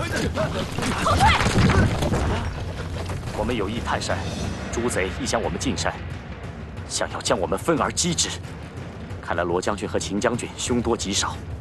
后退！ 我们有意探山，诸贼亦将我们进山，想要将我们分而击之。看来罗将军和秦将军凶多吉少，